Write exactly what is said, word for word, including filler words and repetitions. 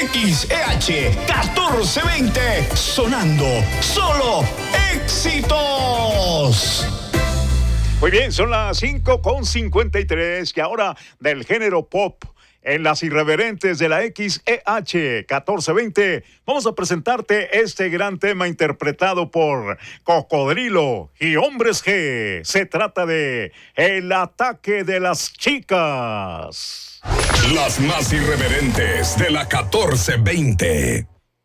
X E H catorce veinte, sonando solo éxitos. Muy bien, son las cinco con cincuenta y tres, y ahora del género pop en las irreverentes de la X E H catorce veinte, vamos a presentarte este gran tema interpretado por Cocodrilo y Hombres G. Se trata de El Ataque de las Chicas. Las más irreverentes de la catorce veinte.